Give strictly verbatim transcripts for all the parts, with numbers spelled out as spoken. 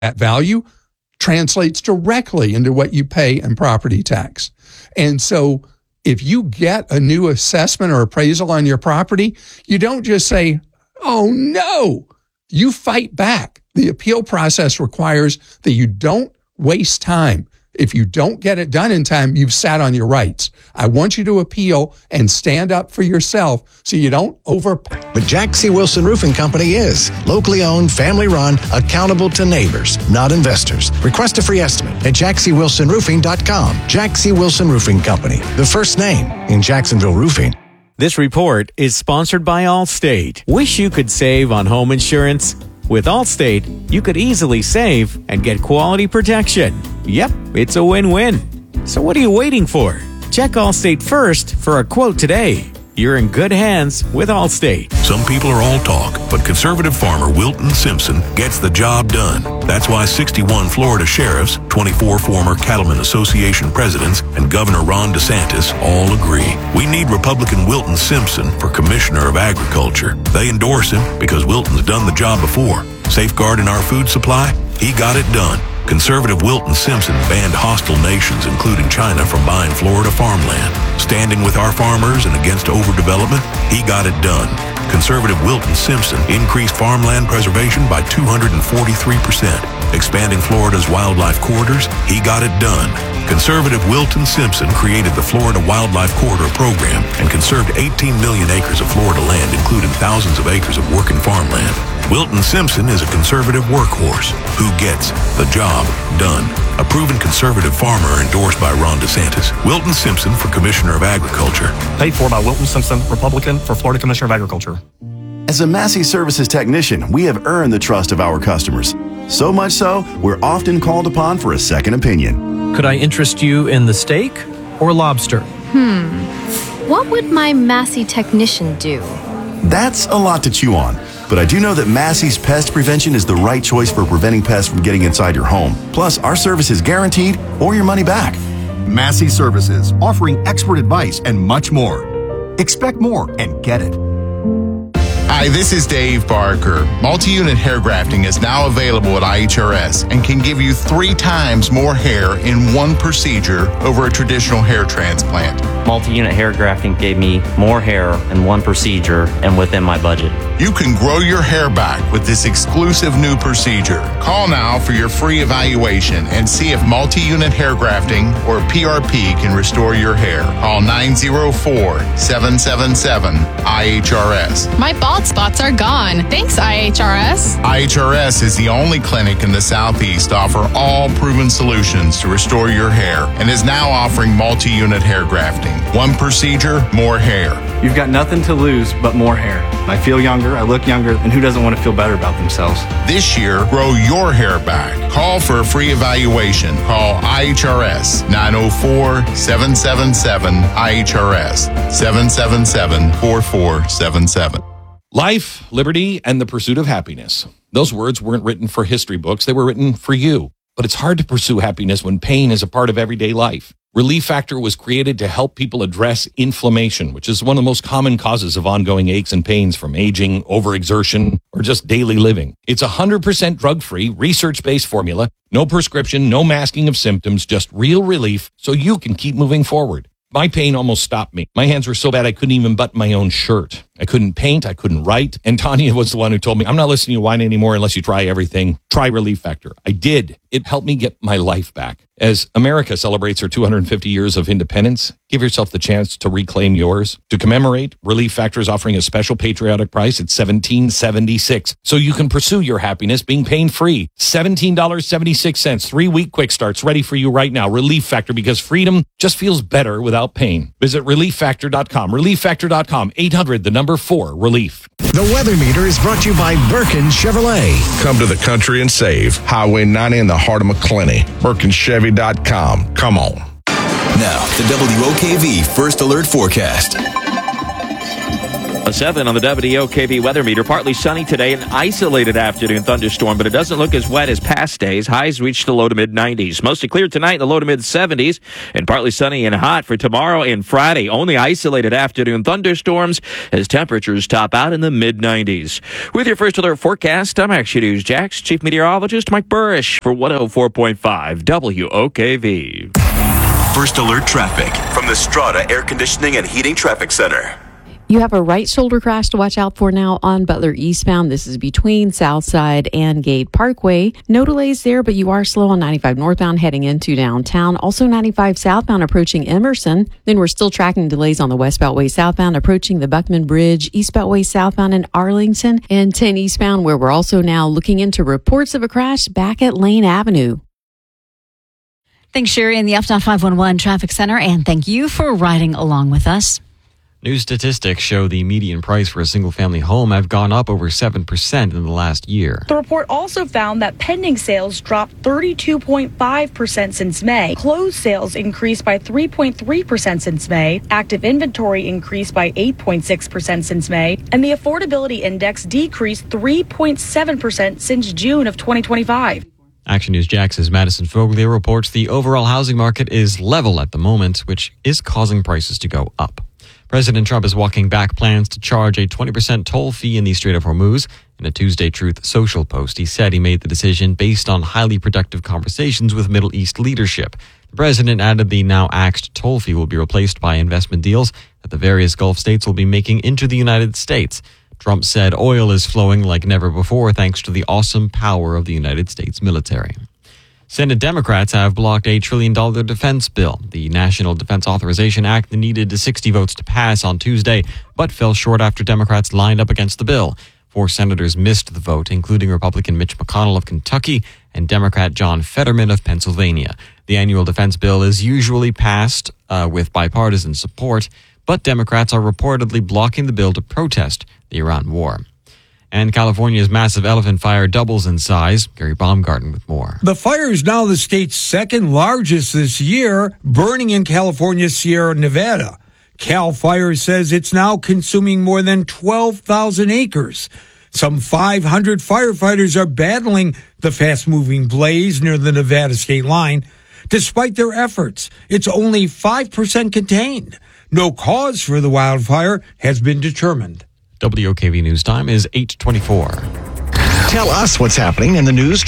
That value translates directly into what you pay in property tax. And so if you get a new assessment or appraisal on your property, you don't just say, oh no, you fight back. The appeal process requires that you don't waste time. If you don't get it done in time, you've sat on your rights. I want you to appeal and stand up for yourself so you don't overpay. But Jack C. Wilson Roofing Company is locally owned, family run, accountable to neighbors, not investors. Request a free estimate at jack c wilson roofing dot com. Jack C. Wilson Roofing Company, the first name in Jacksonville roofing. This report is sponsored by Allstate. Wish you could save on home insurance? With Allstate, you could easily save and get quality protection. Yep, it's a win-win. So what are you waiting for? Check Allstate first for a quote today. You're in good hands with Allstate. Some people are all talk, but conservative farmer Wilton Simpson gets the job done. That's why sixty-one Florida sheriffs, twenty-four former Cattlemen Association presidents, and Governor Ron DeSantis all agree. We need Republican Wilton Simpson for Commissioner of Agriculture. They endorse him because Wilton's done the job before. Safeguarding our food supply? He got it done. Conservative Wilton Simpson banned hostile nations, including China, from buying Florida farmland. Standing with our farmers and against overdevelopment, he got it done. Conservative Wilton Simpson increased farmland preservation by two hundred forty-three percent. Expanding Florida's wildlife corridors, he got it done. Conservative Wilton Simpson created the Florida Wildlife Corridor Program and conserved eighteen million acres of Florida land, including thousands of acres of working farmland. Wilton Simpson is a conservative workhorse who gets the job done. A proven conservative farmer endorsed by Ron DeSantis. Wilton Simpson for Commissioner of Agriculture. Paid for by Wilton Simpson, Republican, for Florida Commissioner of Agriculture. As a Massey Services technician, we have earned the trust of our customers. So much so, we're often called upon for a second opinion. Could I interest you in the steak or lobster? Hmm. What would my Massey technician do? That's a lot to chew on. But I do know that Massey's Pest Prevention is the right choice for preventing pests from getting inside your home. Plus, our service is guaranteed or your money back. Massey Services, offering expert advice and much more. Expect more and get it. Hi, this is Dave Barker. Multi-unit hair grafting is now available at I H R S and can give you three times more hair in one procedure over a traditional hair transplant. Multi-unit hair grafting gave me more hair in one procedure and within my budget. You can grow your hair back with this exclusive new procedure. Call now for your free evaluation and see if multi-unit hair grafting or P R P can restore your hair. Call nine zero four, seven seven seven, I H R S. My bald spots are gone. Thanks, I H R S. I H R S is the only clinic in the Southeast to offer all proven solutions to restore your hair and is now offering multi-unit hair grafting. One procedure, more hair. You've got nothing to lose but more hair. I feel younger, I look younger, and who doesn't want to feel better about themselves? This year, grow your hair back. Call for a free evaluation. Call I H R S nine oh four, seven seven seven, I H R S, seven seven seven, four four seven seven. Life, liberty, and the pursuit of happiness. Those words weren't written for history books. They were written for you. But it's hard to pursue happiness when pain is a part of everyday life. Relief Factor was created to help people address inflammation, which is one of the most common causes of ongoing aches and pains from aging, overexertion, or just daily living. It's a one hundred percent drug-free, research-based formula. No prescription, no masking of symptoms, just real relief so you can keep moving forward. My pain almost stopped me. My hands were so bad I couldn't even button my own shirt. I couldn't paint. I couldn't write. And Tanya was the one who told me, I'm not listening to you whine anymore unless you try everything. Try Relief Factor. I did. It helped me get my life back. As America celebrates her two hundred fifty years of independence, give yourself the chance to reclaim yours. To commemorate, Relief Factor is offering a special patriotic price at seventeen seventy-six, so you can pursue your happiness being pain-free. seventeen seventy-six, three-week quick starts ready for you right now. Relief Factor, because freedom just feels better without pain. Visit relief factor dot com. relief factor dot com. eight hundred, the number four, relief. The Weather Meter is brought to you by Birkin Chevrolet. Come to the country and save. Highway ninety in the heart of McClenny. Birkin Chevy dot com. Come on. Now, the W O K V First Alert Forecast. A A seven on the W O K V weather meter. Partly sunny today, an isolated afternoon thunderstorm, but it doesn't look as wet as past days. Highs reach the low to mid nineties. Mostly clear tonight in the low to mid seventies, and partly sunny and hot for tomorrow and Friday. Only isolated afternoon thunderstorms as temperatures top out in the mid nineties. With your first alert forecast, I'm Action News Jax Chief Meteorologist Mike Burrish for one oh four point five W O K V. First alert traffic from the Strata Air Conditioning and Heating Traffic Center. You have a right shoulder crash to watch out for now on Butler eastbound. This is between Southside and Gate Parkway. No delays there, but you are slow on ninety-five northbound heading into downtown. Also ninety-five southbound approaching Emerson. Then we're still tracking delays on the West Beltway southbound approaching the Buckman Bridge, East Beltway southbound in Arlington, and ten eastbound, where we're also now looking into reports of a crash back at Lane Avenue. Thanks, Sherry, in the F dot five one one Traffic Center, and thank you for riding along with us. New statistics show the median price for a single-family home have gone up over seven percent in the last year. The report also found that pending sales dropped thirty-two point five percent since May. Closed sales increased by three point three percent since May. Active inventory increased by eight point six percent since May. And the affordability index decreased three point seven percent since June of twenty twenty-five. Action News Jax's Madison Foglier reports the overall housing market is level at the moment, which is causing prices to go up. President Trump is walking back plans to charge a twenty percent toll fee in the Strait of Hormuz. In a Tuesday Truth Social post, he said he made the decision based on highly productive conversations with Middle East leadership. The president added the now axed toll fee will be replaced by investment deals that the various Gulf states will be making into the United States. Trump said oil is flowing like never before thanks to the awesome power of the United States military. Senate Democrats have blocked a trillion dollar defense bill. The National Defense Authorization Act needed sixty votes to pass on Tuesday, but fell short after Democrats lined up against the bill. Four senators missed the vote, including Republican Mitch McConnell of Kentucky and Democrat John Fetterman of Pennsylvania. The annual defense bill is usually passed uh, with bipartisan support, but Democrats are reportedly blocking the bill to protest the Iran war. And California's massive elephant fire doubles in size. Gary Baumgarten with more. The fire is now the state's second largest this year, burning in California's Sierra Nevada. Cal Fire says it's now consuming more than twelve thousand acres. Some five hundred firefighters are battling the fast-moving blaze near the Nevada state line. Despite their efforts, it's only five percent contained. No cause for the wildfire has been determined. W O K V News Time is eight twenty-four. Tell us what's happening in the news.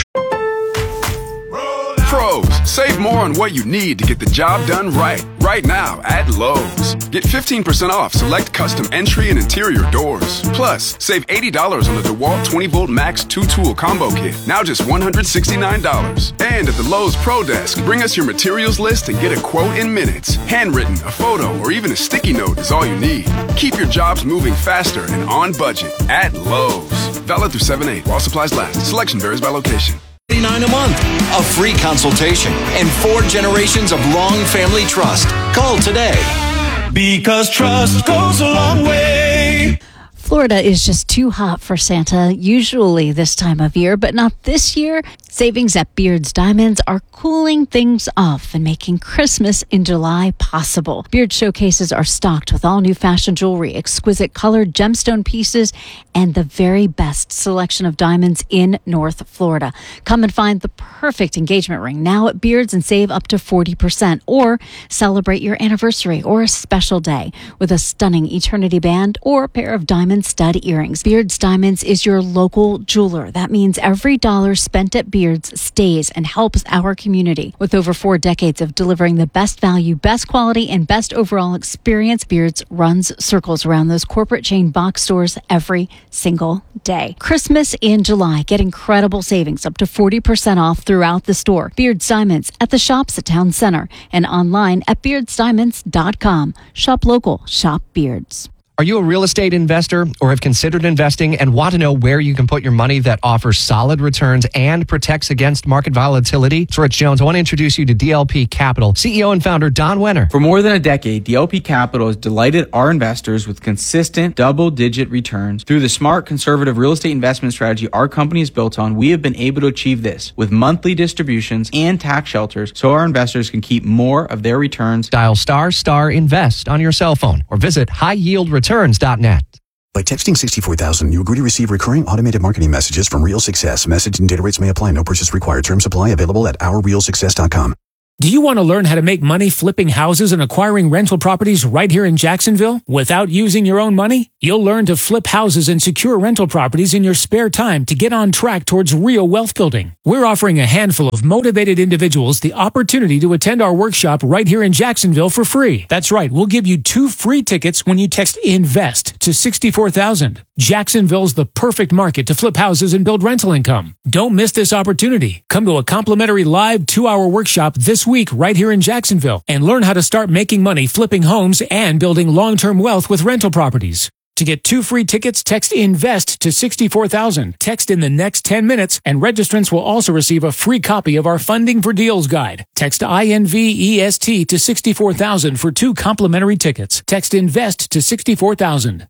Pros, save more on what you need to get the job done right. Right now at Lowe's. Get fifteen percent off select custom entry and interior doors. Plus, save eighty dollars on the DeWalt twenty volt Max two tool combo kit. Now just one hundred sixty-nine dollars. And at the Lowe's Pro Desk, bring us your materials list and get a quote in minutes. Handwritten, a photo, or even a sticky note is all you need. Keep your jobs moving faster and on budget at Lowe's. Valid through seven eight while supplies last. Selection varies by location. eighty-nine a month, a free consultation, and four generations of long family trust. Call today. Because trust goes a long way. Florida is just too hot for Santa, usually this time of year, but not this year. Savings at Beard's Diamonds are cooling things off and making Christmas in July possible. Beard showcases are stocked with all new fashion jewelry, exquisite colored gemstone pieces, and the very best selection of diamonds in North Florida. Come and find the perfect engagement ring now at Beard's and save up to forty percent, or celebrate your anniversary or a special day with a stunning eternity band or a pair of diamond stud earrings. Beard's Diamonds is your local jeweler. That means every dollar spent at Beard's stays and helps our community. With over four decades of delivering the best value, best quality, and best overall experience, Beard's runs circles around those corporate chain box stores every single day. Christmas in July. Get incredible savings up to forty percent off throughout the store. Beard's Diamonds at the shops at Town Center and online at beards diamonds dot com. Shop local. Shop Beards. Are you a real estate investor or have considered investing and want to know where you can put your money that offers solid returns and protects against market volatility? It's Rich Jones. I want to introduce you to D L P Capital, C E O and founder Don Wenner. For more than a decade, D L P Capital has delighted our investors with consistent double-digit returns. Through the smart, conservative real estate investment strategy our company is built on, we have been able to achieve this with monthly distributions and tax shelters so our investors can keep more of their returns. Dial star star invest on your cell phone or visit high yield returns dot net. By texting sixty-four thousand, you agree to receive recurring automated marketing messages from Real Success. Message and data rates may apply. No purchase required. Terms apply. Available at our real success dot com. Do you want to learn how to make money flipping houses and acquiring rental properties right here in Jacksonville without using your own money? You'll learn to flip houses and secure rental properties in your spare time to get on track towards real wealth building. We're offering a handful of motivated individuals the opportunity to attend our workshop right here in Jacksonville for free. That's right, we'll give you two free tickets when you text INVEST to sixty-four thousand. Jacksonville's the perfect market to flip houses and build rental income. Don't miss this opportunity. Come to a complimentary live two-hour workshop this week right here in Jacksonville and learn how to start making money flipping homes and building long-term wealth with rental properties. To get two free tickets, text INVEST to sixty-four thousand. Text in the next ten minutes, and registrants will also receive a free copy of our Funding for Deals guide. Text INVEST to sixty-four thousand for two complimentary tickets. Text INVEST to sixty-four thousand.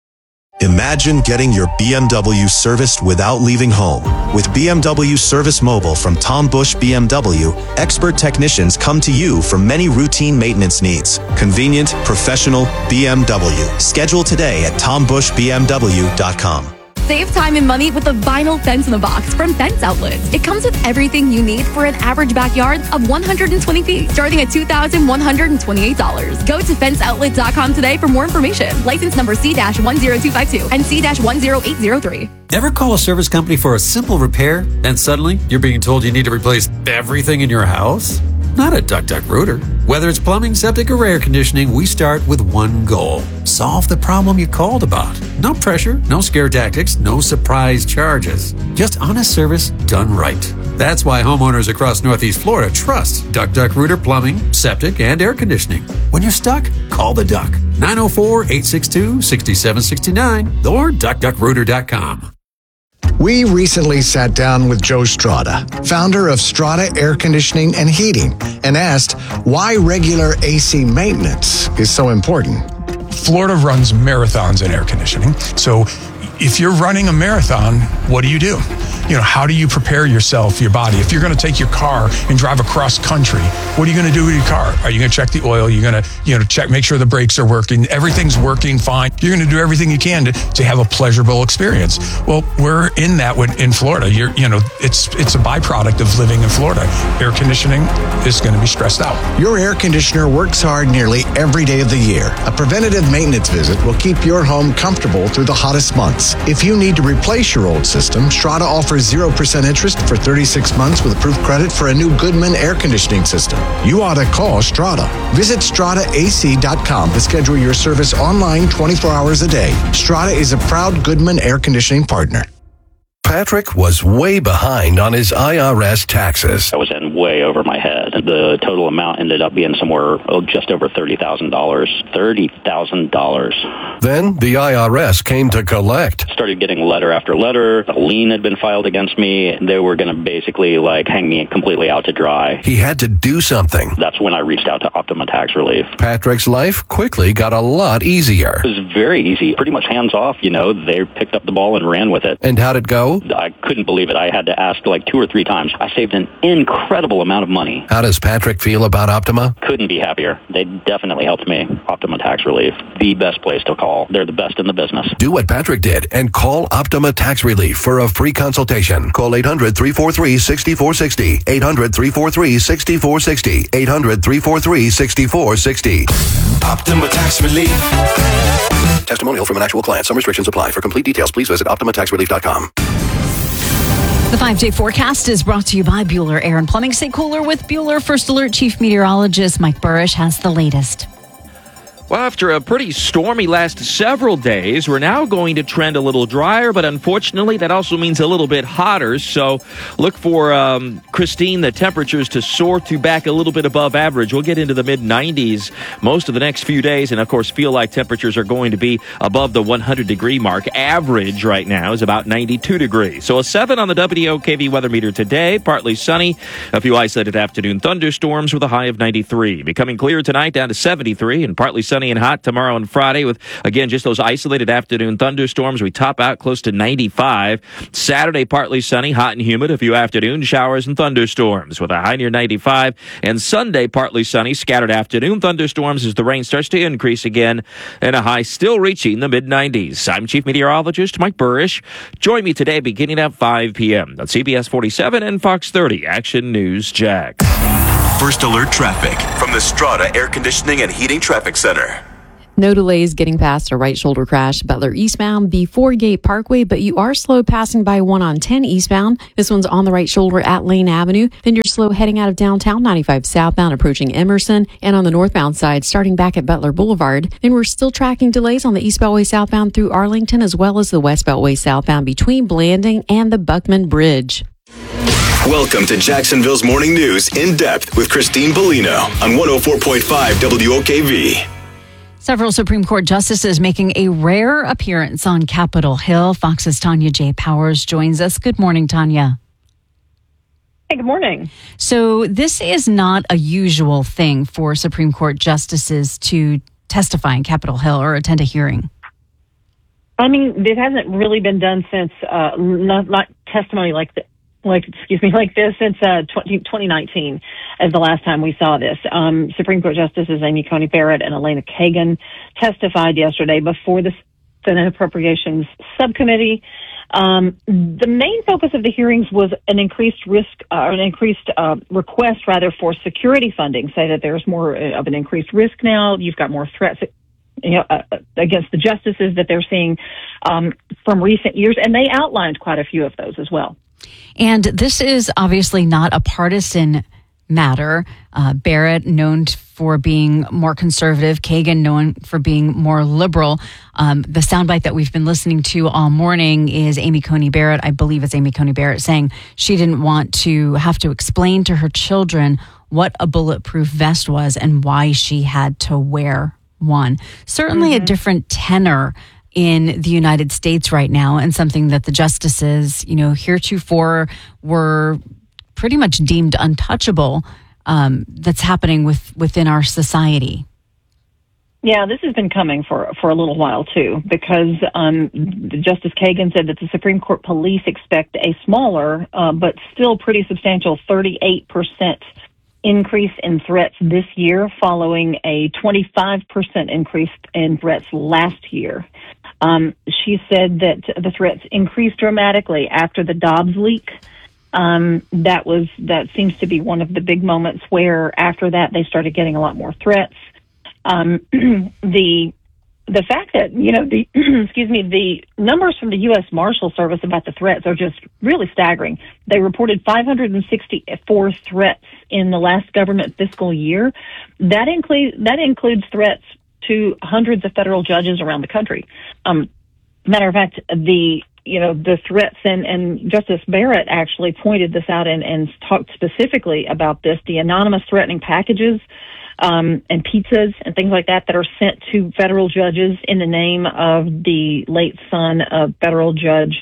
Imagine getting your B M W serviced without leaving home. With B M W Service Mobile from Tom Bush B M W, expert technicians come to you for many routine maintenance needs. Convenient, professional, B M W. Schedule today at tom bush b m w dot com. Save time and money with the vinyl fence in the box from Fence Outlets. It comes with everything you need for an average backyard of one hundred twenty feet, starting at two thousand one hundred twenty-eight dollars. Go to fence outlet dot com today for more information. License number C one zero two five two and C one zero eight zero three. Ever call a service company for a simple repair, and suddenly you're being told you need to replace everything in your house? Not at Duck Duck Rooter. Whether it's plumbing, septic, or air conditioning, we start with one goal. Solve the problem you called about. No pressure, no scare tactics, no surprise charges. Just honest service done right. That's why homeowners across Northeast Florida trust Duck Duck Rooter Plumbing, Septic, and Air Conditioning. When you're stuck, call the Duck. nine oh four, eight six two, six seven six nine or duck duck rooter dot com. We recently sat down with Joe Strada, founder of Strada Air Conditioning and Heating, and asked why regular A C maintenance is so important. Florida runs marathons in air conditioning. So if you're running a marathon, what do you do? You know, how do you prepare yourself, your body? If you're going to take your car and drive across country, what are you going to do with your car? Are you going to check the oil? You're going to, you know, check, make sure the brakes are working. Everything's working fine. You're going to do everything you can to, to have a pleasurable experience. Well, we're in that with, in Florida. You're, you know, it's it's a byproduct of living in Florida. Air conditioning is going to be stressed out. Your air conditioner works hard nearly every day of the year. A preventative maintenance visit will keep your home comfortable through the hottest months. If you need to replace your old system, Strada offers zero percent interest for thirty-six months with approved credit for a new Goodman air conditioning system. You ought to call Strada. Visit strada a c dot com to schedule your service online twenty-four hours a day. Strada is a proud Goodman air conditioning partner. Patrick was way behind on his I R S taxes. I was in way over my head. The total amount ended up being somewhere oh, just over thirty thousand dollars. thirty thousand dollars. Then the I R S came to collect. Started getting letter after letter. A lien had been filed against me. They were going to basically like hang me completely out to dry. He had to do something. That's when I reached out to Optima Tax Relief. Patrick's life quickly got a lot easier. It was very easy. Pretty much hands off, you know. They picked up the ball and ran with it. And how'd it go? I couldn't believe it. I had to ask like two or three times. I saved an incredible amount of money. How does Patrick feel about Optima? Couldn't be happier. They definitely helped me. Optima Tax Relief, the best place to call. They're the best in the business. Do what Patrick did and call Optima Tax Relief for a free consultation. Call eight hundred, three four three, six four six zero. eight hundred, three four three, six four six zero. eight hundred, three four three, six four six zero. Optima Tax Relief. Testimonial from an actual client. Some restrictions apply. For complete details, please visit optima tax relief dot com. The five-day forecast is brought to you by Bueller Air and Plumbing. Stay cooler with Bueller. First Alert Chief Meteorologist Mike Burrish has the latest. Well, after a pretty stormy last several days, we're now going to trend a little drier, but unfortunately that also means a little bit hotter. So look for, um, Christine, the temperatures to soar to back a little bit above average. We'll get into the mid nineties most of the next few days, and of course feel like temperatures are going to be above the one hundred degree mark. Average right now is about ninety-two degrees. So a seven on the W O K V weather meter today, partly sunny, a few isolated afternoon thunderstorms with a high of ninety-three. Becoming clear tonight down to seventy-three and partly sunny sunny and hot tomorrow and Friday with, again, just those isolated afternoon thunderstorms. We top out close to ninety-five. Saturday, partly sunny, hot and humid. A few afternoon showers and thunderstorms with a high near ninety-five. And Sunday, partly sunny, scattered afternoon thunderstorms as the rain starts to increase again, and a high still reaching the mid nineties. I'm Chief Meteorologist Mike Burrish. Join me today beginning at five p.m. on C B S forty-seven and Fox thirty Action News Jax. First alert traffic from the Strata Air Conditioning and Heating Traffic Center. No delays getting past a right shoulder crash, Butler eastbound before Gate Parkway, but you are slow passing by one on ten eastbound. This one's on the right shoulder at Lane Avenue. Then you're slow heading out of downtown, ninety-five southbound approaching Emerson, and on the northbound side starting back at Butler Boulevard. Then we're still tracking delays on the East Beltway southbound through Arlington, as well as the West Beltway southbound between Blanding and the Buckman Bridge. Welcome to Jacksonville's Morning News in depth with Christine Bellino on one oh four point five W O K V. Several Supreme Court justices making a rare appearance on Capitol Hill. Fox's Tanya J. Powers joins us. Good morning, Tanya. Hey, good morning. So this is not a usual thing for Supreme Court justices to testify in Capitol Hill or attend a hearing. I mean, it hasn't really been done since uh, not, not testimony like the, like excuse me like this since uh, twenty nineteen as the last time we saw this. Um, Supreme Court Justices Amy Coney Barrett and Elena Kagan testified yesterday before the Senate Appropriations Subcommittee. Um, the main focus of the hearings was an increased risk, uh, an increased uh, request rather for security funding. Say that there's more of an increased risk now. You've got more threats, you know, uh, against the justices that they're seeing um, from recent years, and they outlined quite a few of those as well. And this is obviously not a partisan matter. Uh, Barrett, known for being more conservative, Kagan, known for being more liberal. Um, the soundbite that we've been listening to all morning is Amy Coney Barrett. I believe it's Amy Coney Barrett saying she didn't want to have to explain to her children what a bulletproof vest was and why she had to wear one. Certainly mm-hmm. a different tenor in the United States right now, and something that the justices, you know, heretofore were pretty much deemed untouchable, um, that's happening with within our society. Yeah, this has been coming for for a little while too, because um, Justice Kagan said that the Supreme Court police expect a smaller uh, but still pretty substantial thirty-eight percent increase in threats this year, following a twenty-five percent increase in threats last year. Um, she said that the threats increased dramatically after the Dobbs leak. Um, that was that seems to be one of the big moments where after that they started getting a lot more threats. Um, the the fact that, you know, the excuse me, the numbers from the U S Marshal Service about the threats are just really staggering. They reported five hundred sixty-four threats in the last government fiscal year. That includes that includes threats to hundreds of federal judges around the country. Um, matter of fact, the you know the threats and, and Justice Barrett actually pointed this out and, and talked specifically about this: the anonymous threatening packages um, and pizzas and things like that that are sent to federal judges in the name of the late son of federal judge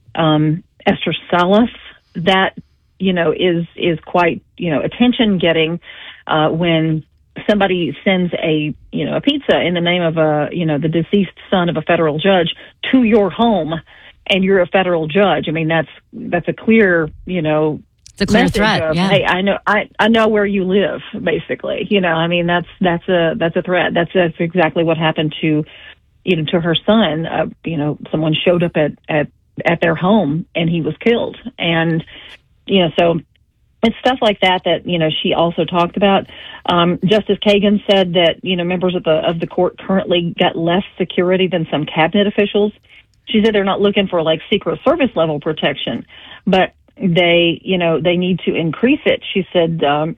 um, Esther Salas. That you know is is quite you know attention getting uh, when somebody sends a, you know, a pizza in the name of a, you know, the deceased son of a federal judge to your home, and you're a federal judge. I mean, that's that's a clear, you know, it's a clear message threat. Of, yeah. Hey, I know, I I know where you live. Basically, you know, I mean, that's that's a that's a threat. That's that's exactly what happened to, you know, to her son. Uh, you know, someone showed up at at at their home and he was killed, and you know, so. It's stuff like that that, you know, she also talked about. Um, Justice Kagan said that, you know, members of the of the court currently got less security than some cabinet officials. She said they're not looking for, like, Secret Service level protection, but they, you know, they need to increase it. She said um,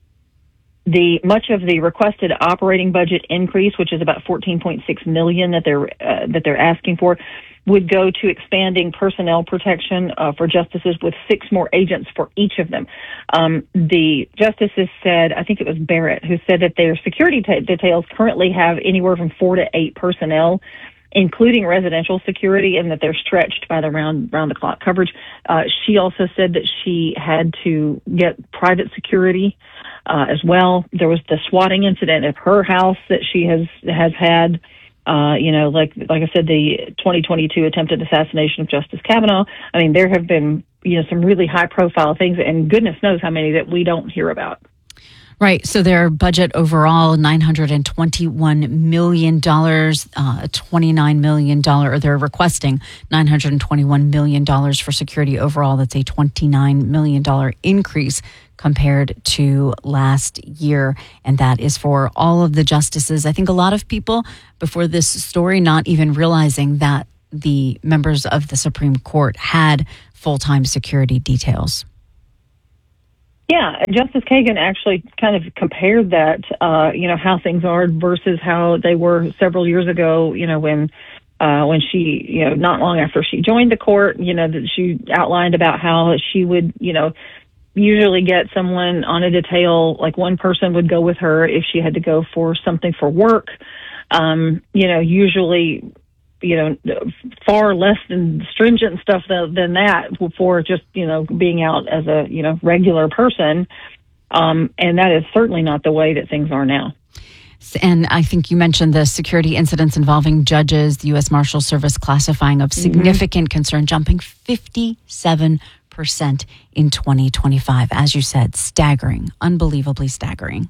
the much of the requested operating budget increase, which is about fourteen point six million dollars that they're uh, that they're asking for, would go to expanding personnel protection uh, for justices with six more agents for each of them. Um, the justices said, I think it was Barrett, who said that their security t- details currently have anywhere from four to eight personnel including residential security, and that they're stretched by the round round the clock coverage. Uh, she also said that she had to get private security uh, as well. There was the swatting incident at her house that she has has had. Uh, you know, like like I said, the twenty twenty-two attempted assassination of Justice Kavanaugh. I mean, there have been, you know, some really high profile things, and goodness knows how many that we don't hear about. Right. So their budget overall, nine hundred twenty-one million dollars, uh, twenty-nine million dollars, or they're requesting nine hundred twenty-one million dollars for security overall. That's a twenty-nine million dollars increase compared to last year. And that is for all of the justices. I think a lot of people before this story not even realizing that the members of the Supreme Court had full-time security details. Yeah, Justice Kagan actually kind of compared that, uh, you know, how things are versus how they were several years ago, you know, when uh, when she, you know, not long after she joined the court, you know, that she outlined about how she would, you know, usually get someone on a detail, like one person would go with her if she had to go for something for work, um, you know, usually, you know, far less than stringent stuff than, than that for just, you know, being out as a, you know, regular person. Um, and that is certainly not the way that things are now. And I think you mentioned the security incidents involving judges, the U S Marshal Service classifying of significant mm-hmm. concern, jumping fifty-seven percent in twenty twenty-five. As you said, staggering, unbelievably staggering.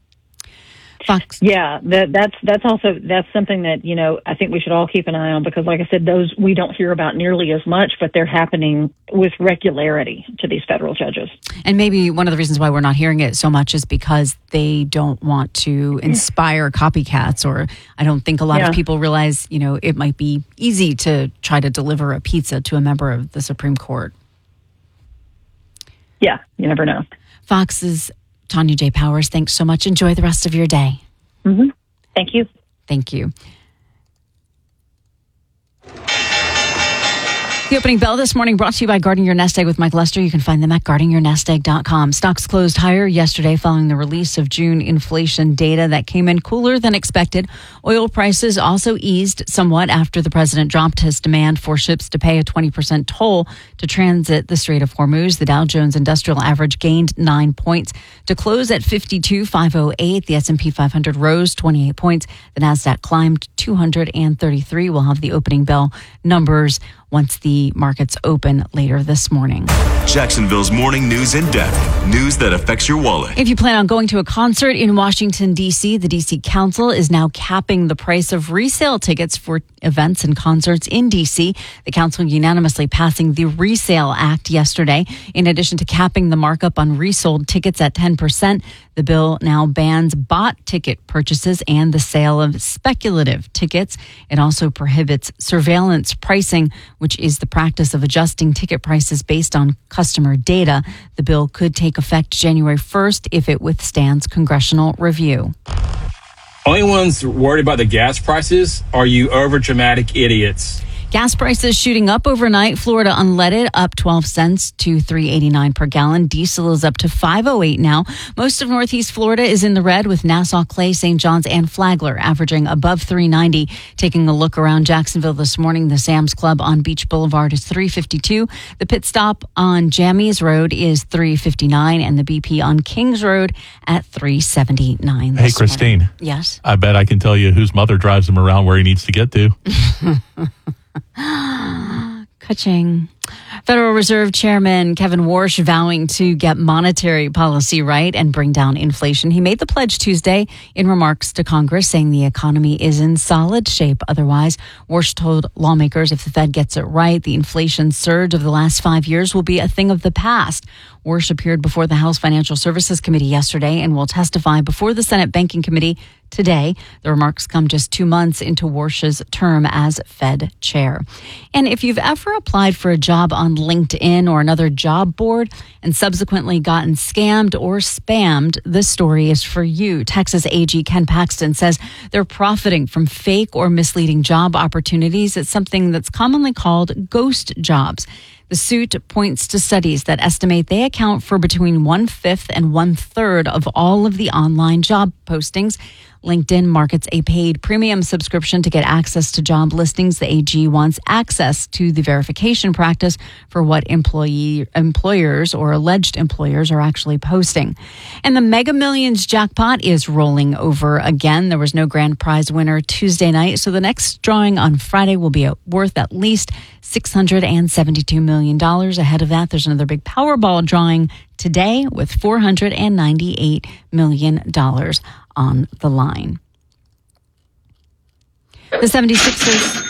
Fox. Yeah, that, that's that's also that's something that, you know, I think we should all keep an eye on, because like I said, those we don't hear about nearly as much, but they're happening with regularity to these federal judges. And maybe one of the reasons why we're not hearing it so much is because they don't want to inspire copycats, or I don't think a lot yeah. of people realize, you know, it might be easy to try to deliver a pizza to a member of the Supreme Court. Yeah, you never know. Fox's Tanya J. Powers, thanks so much. Enjoy the rest of your day. Mm-hmm. Thank you. Thank you. The opening bell this morning brought to you by Guarding Your Nest Egg with Mike Lester. You can find them at guarding your nest egg dot com. Stocks closed higher yesterday following the release of June inflation data that came in cooler than expected. Oil prices also eased somewhat after the president dropped his demand for ships to pay a twenty percent toll to transit the Strait of Hormuz. The Dow Jones Industrial Average gained nine points to close at fifty-two thousand five hundred eight. The S and P five hundred rose twenty-eight points. The Nasdaq climbed two hundred thirty-three. We'll have the opening bell numbers once the markets open later this morning. Jacksonville's morning news in depth. News that affects your wallet. If you plan on going to a concert in Washington, D C, the D C Council is now capping the price of resale tickets for events and concerts in D C. The council unanimously passing the Resale Act yesterday. In addition to capping the markup on resold tickets at ten percent, the bill now bans bought ticket purchases and the sale of speculative tickets. It also prohibits surveillance pricing, which is the practice of adjusting ticket prices based on customer data. The bill could take effect January first if it withstands congressional review. Only ones worried about the gas prices are you overdramatic idiots. Gas prices shooting up overnight. Florida unleaded up twelve cents to three eighty-nine per gallon. Diesel is up to five oh eight now. Most of Northeast Florida is in the red, with Nassau, Clay, Saint John's, and Flagler averaging above three ninety. Taking a look around Jacksonville this morning, the Sam's Club on Beach Boulevard is three fifty-two. The pit stop on Jammies Road is three fifty-nine, and the B P on Kings Road at three seventy-nine. Hey, Christine. Morning. Yes? I bet I can tell you whose mother drives him around where he needs to get to. Ka-ching. Federal Reserve Chairman Kevin Warsh vowing to get monetary policy right and bring down inflation. He made the pledge Tuesday in remarks to Congress, saying the economy is in solid shape otherwise. Warsh told lawmakers if the Fed gets it right, the inflation surge of the last five years will be a thing of the past. Warsh appeared before the House Financial Services Committee yesterday and will testify before the Senate Banking Committee today. The remarks come just two months into Warsh's term as Fed chair. And if you've ever applied for a job on LinkedIn or another job board and subsequently gotten scammed or spammed, this story is for you. Texas A G Ken Paxton says they're profiting from fake or misleading job opportunities. It's something that's commonly called ghost jobs. The suit points to studies that estimate they account for between one-fifth and one-third of all of the online job postings. LinkedIn markets a paid premium subscription to get access to job listings. The A G wants access to the verification practice for what employee employers or alleged employers are actually posting. And the Mega Millions jackpot is rolling over again. There was no grand prize winner Tuesday night, so the next drawing on Friday will be worth at least six hundred seventy-two million dollars. Ahead of that, there's another big Powerball drawing today with four hundred ninety-eight million dollars on the line. The seventy-sixers...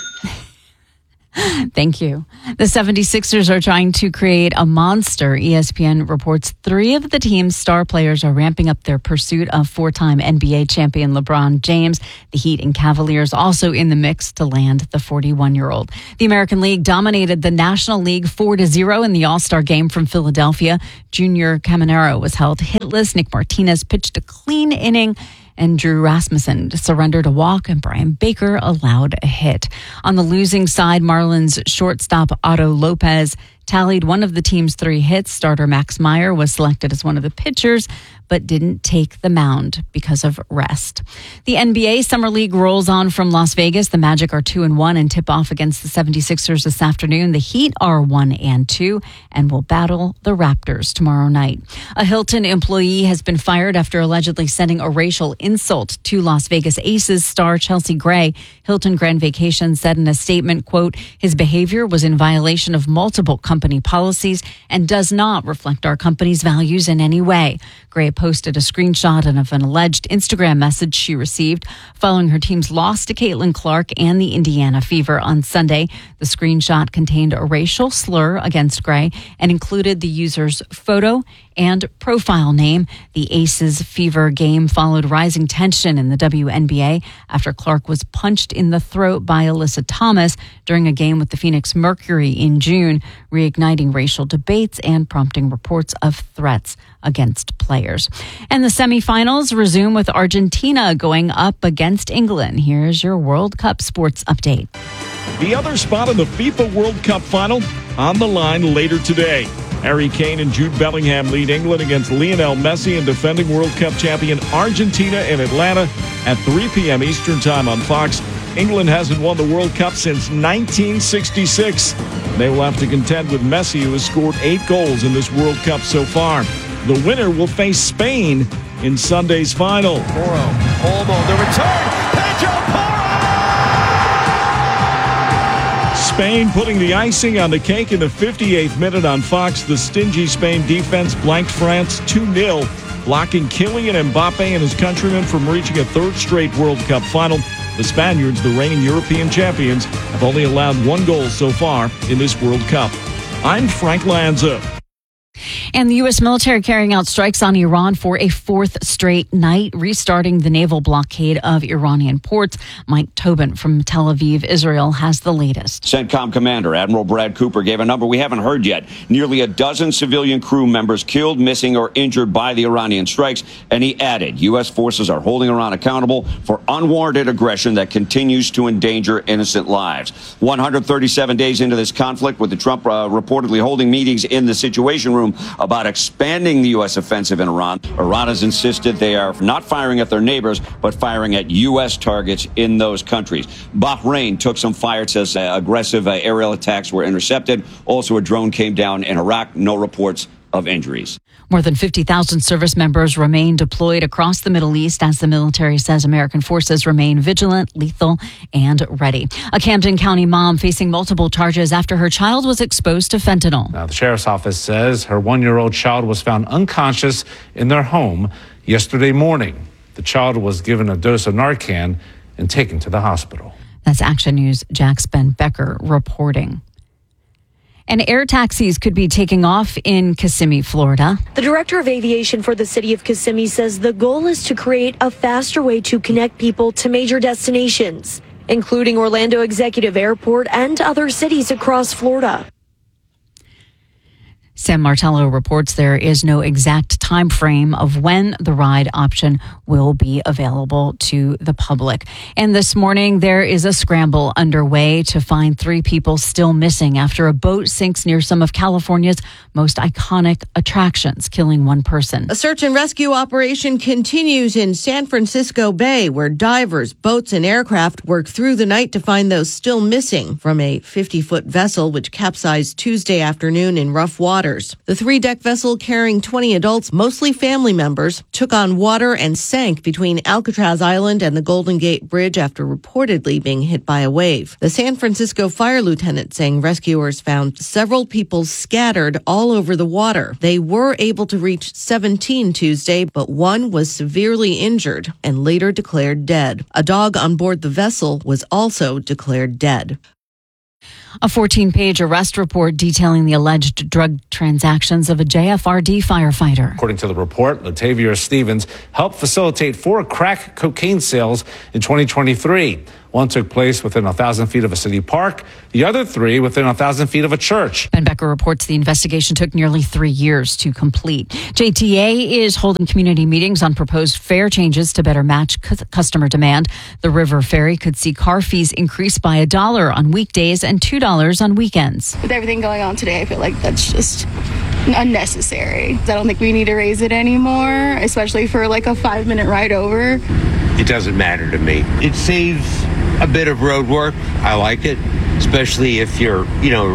Thank you. The seventy-sixers are trying to create a monster. E S P N reports three of the team's star players are ramping up their pursuit of four-time N B A champion LeBron James. The Heat and Cavaliers also in the mix to land the forty-one-year-old. The American League dominated the National League four to zero in the All-Star game from Philadelphia. Junior Caminero was held hitless. Nick Martinez pitched a clean inning, and Drew Rasmussen surrendered a walk, and Brian Baker allowed a hit. On the losing side, Marlins shortstop Otto Lopez tallied one of the team's three hits. Starter Max Meyer was selected as one of the pitchers, but didn't take the mound because of rest. The N B A Summer League rolls on from Las Vegas. The Magic are two and one and tip off against the seventy-sixers this afternoon. The Heat are one and two and will battle the Raptors tomorrow night. A Hilton employee has been fired after allegedly sending a racial insult to Las Vegas Aces star Chelsea Gray. Hilton Grand Vacation said in a statement, quote, "His behavior was in violation of multiple company policies and does not reflect our company's values in any way." Gray posted a screenshot of an alleged Instagram message she received following her team's loss to Caitlin Clark and the Indiana Fever on Sunday. The screenshot contained a racial slur against Gray and included the user's photo and profile name. The Aces Fever game followed rising tension in the W N B A after Clark was punched in the throat by Alyssa Thomas during a game with the Phoenix Mercury in June, reigniting racial debates and prompting reports of threats against players. And the semifinals resume with Argentina going up against England. Here's your World Cup sports update. The other spot in the FIFA World Cup final on the line later today. Harry Kane and Jude Bellingham lead England against Lionel Messi and defending World Cup champion Argentina in Atlanta at three p.m. Eastern Time on Fox. England hasn't won the World Cup since nineteen sixty-six. They will have to contend with Messi, who has scored eight goals in this World Cup so far. The winner will face Spain in Sunday's final. Porro, Olmo, the return, Pedro Porro! Spain putting the icing on the cake in the fifty-eighth minute on Fox. The stingy Spain defense blanked France two nil, blocking Kylian Mbappe and his countrymen from reaching a third straight World Cup final. The Spaniards, the reigning European champions, have only allowed one goal so far in this World Cup. I'm Frank Lanza. And the U S military carrying out strikes on Iran for a fourth straight night, restarting the naval blockade of Iranian ports. Mike Tobin from Tel Aviv, Israel, has the latest. CENTCOM Commander Admiral Brad Cooper gave a number we haven't heard yet. Nearly a dozen civilian crew members killed, missing, or injured by the Iranian strikes. And he added, U S forces are holding Iran accountable for unwarranted aggression that continues to endanger innocent lives. one hundred thirty-seven days into this conflict, with the Trump uh, reportedly holding meetings in the Situation Room about expanding the U S offensive in Iran. Iran has insisted they are not firing at their neighbors, but firing at U S targets in those countries. Bahrain took some fire, says uh, aggressive uh, aerial attacks were intercepted. Also, a drone came down in Iraq. No reports of injuries. More than fifty thousand service members remain deployed across the Middle East as the military says American forces remain vigilant, lethal, and ready. A Camden County mom facing multiple charges after her child was exposed to fentanyl. Now, the sheriff's office says her one-year-old child was found unconscious in their home yesterday morning. The child was given a dose of Narcan and taken to the hospital. That's Action News' Jax Ben Becker reporting. And air taxis could be taking off in Kissimmee, Florida. The director of aviation for the city of Kissimmee says the goal is to create a faster way to connect people to major destinations, including Orlando Executive Airport and other cities across Florida. San Martello reports there is no exact time frame of when the ride option will be available to the public. And this morning, there is a scramble underway to find three people still missing after a boat sinks near some of California's most iconic attractions, killing one person. A search and rescue operation continues in San Francisco Bay, where divers, boats, and aircraft work through the night to find those still missing from a fifty-foot vessel which capsized Tuesday afternoon in rough waters. The three-deck vessel carrying twenty adults, mostly family members, took on water and sank between Alcatraz Island and the Golden Gate Bridge after reportedly being hit by a wave. The San Francisco fire lieutenant saying rescuers found several people scattered all over the water. They were able to reach seventeen Tuesday, but one was severely injured and later declared dead. A dog on board the vessel was also declared dead. A fourteen-page arrest report detailing the alleged drug transactions of a J F R D firefighter. According to the report, Latavia Stevens helped facilitate four crack cocaine sales in twenty twenty-three. One took place within a thousand feet of a city park. The other three within a thousand feet of a church. Ben Becker reports the investigation took nearly three years to complete. J T A is holding community meetings on proposed fare changes to better match c- customer demand. The River Ferry could see car fees increase by a dollar on weekdays and two dollars on weekends. With everything going on today, I feel like that's just unnecessary. I don't think we need to raise it anymore, especially for like a five-minute ride over. It doesn't matter to me. It saves a bit of road work. I like it, especially if you're, you know,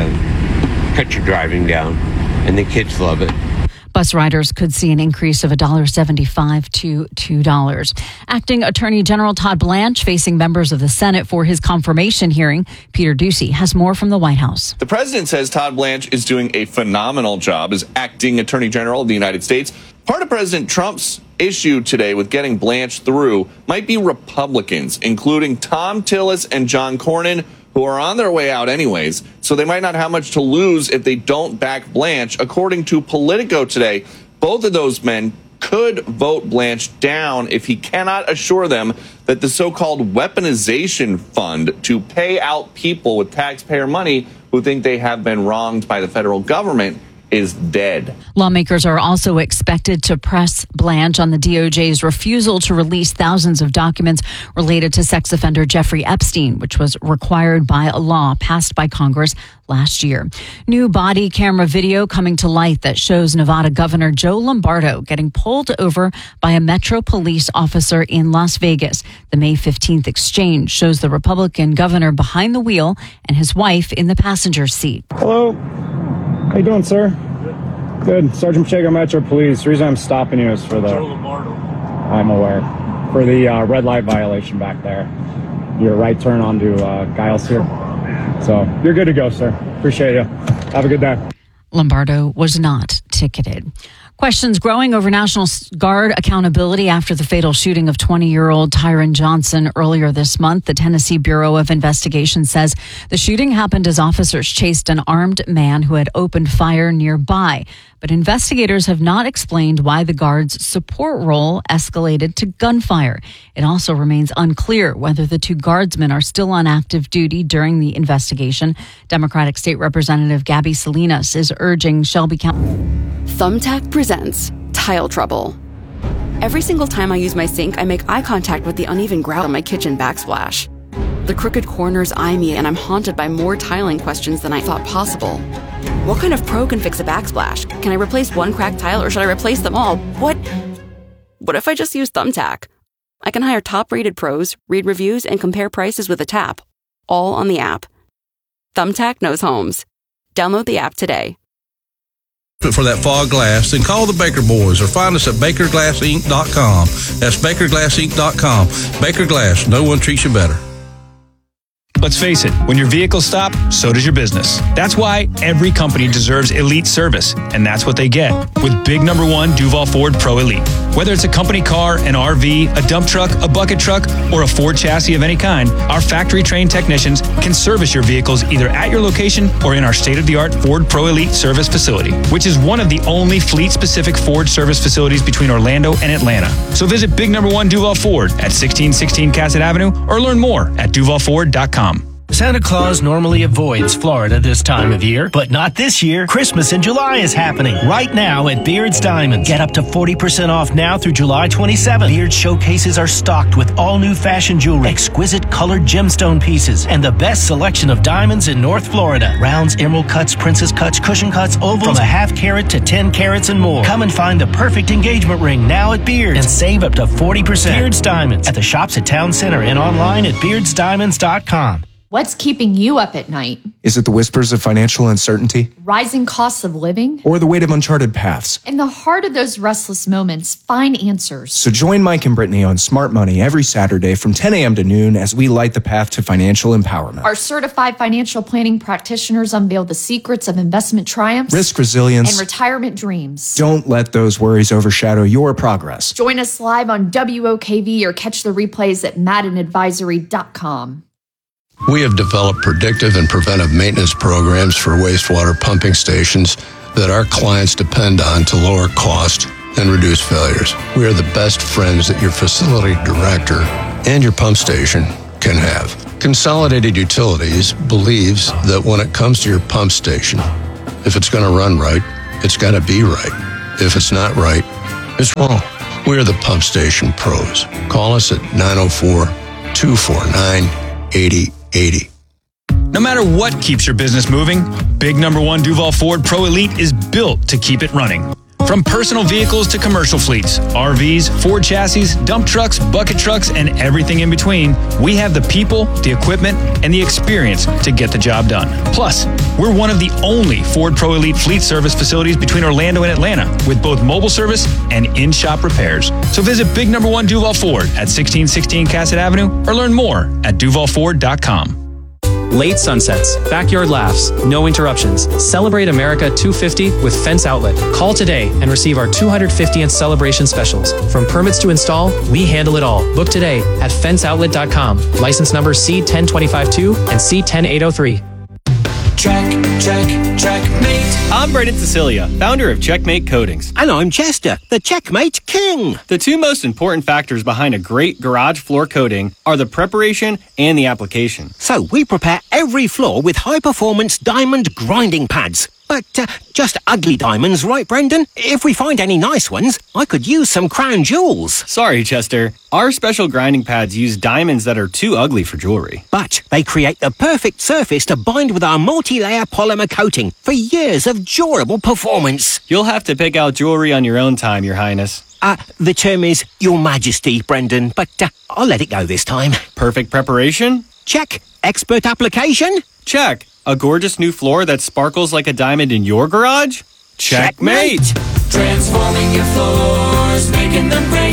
uh, cut your driving down, and the kids love it. Bus riders could see an increase of one dollar seventy-five to two dollars. Acting Attorney General Todd Blanche facing members of the Senate for his confirmation hearing. Peter Ducey has more from the White House. The president says Todd Blanche is doing a phenomenal job as acting Attorney General of the United States. Part of President Trump's issue today with getting Blanche through might be Republicans, including Tom Tillis and John Cornyn, who are on their way out anyways, so they might not have much to lose if they don't back Blanche. According to Politico today, both of those men could vote Blanche down if he cannot assure them that the so-called weaponization fund to pay out people with taxpayer money who think they have been wronged by the federal government is dead. Lawmakers are also expected to press Blanche on the D O J's refusal to release thousands of documents related to sex offender Jeffrey Epstein, which was required by a law passed by Congress last year. New body camera video coming to light that shows Nevada Governor Joe Lombardo getting pulled over by a Metro police officer in Las Vegas. The May fifteenth exchange shows the Republican governor behind the wheel and his wife in the passenger seat. Hello. How you doing, sir? Good. Sergeant Pacheco, Metro Police. The reason I'm stopping you is for the... I'm aware. For the uh, red light violation back there. Your right turn onto uh, Giles here. So you're good to go, sir. Appreciate you. Have a good day. Lombardo was not ticketed. Questions growing over National Guard accountability after the fatal shooting of twenty-year-old Tyron Johnson earlier this month. The Tennessee Bureau of Investigation says the shooting happened as officers chased an armed man who had opened fire nearby. But investigators have not explained why the Guard's support role escalated to gunfire. It also remains unclear whether the two guardsmen are still on active duty during the investigation. Democratic State Representative Gabby Salinas is urging Shelby County. Thumbtack presents Tile Trouble. Every single time I use my sink, I make eye contact with the uneven grout on my kitchen backsplash. The crooked corners eye me, and I'm haunted by more tiling questions than I thought possible. What kind of pro can fix a backsplash? Can I replace one cracked tile, or should I replace them all? What? What if I just use Thumbtack? I can hire top-rated pros, read reviews, and compare prices with a tap, all on the app. Thumbtack knows homes. Download the app today. For that fog glass, then call the Baker Boys or find us at baker glass inc dot com. That's baker glass inc dot com. Baker Glass, no one treats you better. Let's face it, when your vehicles stop, so does your business. That's why every company deserves elite service, and that's what they get with big number one Duval Ford Pro Elite. Whether it's a company car, an R V, a dump truck, a bucket truck, or a Ford chassis of any kind, our factory-trained technicians can service your vehicles either at your location or in our state-of-the-art Ford Pro Elite service facility, which is one of the only fleet-specific Ford service facilities between Orlando and Atlanta. So visit big number one Duval Ford at sixteen sixteen Cassett Avenue or learn more at duval ford dot com. Santa Claus normally avoids Florida this time of year, but not this year. Christmas in July is happening right now at Beard's Diamonds. Get up to forty percent off now through July twenty-seventh. Beard's showcases are stocked with all new fashion jewelry, exquisite colored gemstone pieces, and the best selection of diamonds in North Florida. Rounds, emerald cuts, princess cuts, cushion cuts, ovals, from a half carat to ten carats and more. Come and find the perfect engagement ring now at Beard's and save up to forty percent. Beard's Diamonds at the shops at Town Center and online at beards diamonds dot com. What's keeping you up at night? Is it the whispers of financial uncertainty? Rising costs of living? Or the weight of uncharted paths? In the heart of those restless moments, find answers. So join Mike and Brittany on Smart Money every Saturday from ten a.m. to noon as we light the path to financial empowerment. Our certified financial planning practitioners unveil the secrets of investment triumphs, risk resilience, and retirement dreams. Don't let those worries overshadow your progress. Join us live on W O K V or catch the replays at madden advisory dot com. We have developed predictive and preventive maintenance programs for wastewater pumping stations that our clients depend on to lower cost and reduce failures. We are the best friends that your facility director and your pump station can have. Consolidated Utilities believes that when it comes to your pump station, if it's going to run right, it's got to be right. If it's not right, it's wrong. We are the pump station pros. Call us at nine oh four, two four nine, eight oh eighty. No matter what keeps your business moving, Big Number One Duval Ford Pro Elite is built to keep it running. From personal vehicles to commercial fleets, R Vs, Ford chassis, dump trucks, bucket trucks, and everything in between, we have the people, the equipment, and the experience to get the job done. Plus, we're one of the only Ford Pro Elite fleet service facilities between Orlando and Atlanta, with both mobile service and in-shop repairs. So visit Big Number One Duval Ford at sixteen sixteen Cassett Avenue or learn more at duval ford dot com. Late sunsets, backyard laughs, no interruptions. Celebrate America two fifty with Fence Outlet. Call today and receive our two hundred fiftieth celebration specials. From permits to install, we handle it all. Book today at fence outlet dot com. License number C one zero two five two and C one zero eight oh three. Check, check, checkmate. I'm Brendan Cecilia, founder of Checkmate Coatings. And I'm Chester, the Checkmate King. The two most important factors behind a great garage floor coating are the preparation and the application. So we prepare every floor with high-performance diamond grinding pads. But uh, just ugly diamonds, right, Brendan? If we find any nice ones, I could use some crown jewels. Sorry, Chester. Our special grinding pads use diamonds that are too ugly for jewelry. But they create the perfect surface to bind with our multi-layer polymer coating for years of durable performance. You'll have to pick out jewelry on your own time, Your Highness. Uh, the term is Your Majesty, Brendan, but uh, I'll let it go this time. Perfect preparation? Check. Expert application? Check. A gorgeous new floor that sparkles like a diamond in your garage? Checkmate! Checkmate. Transforming your floors, making them great.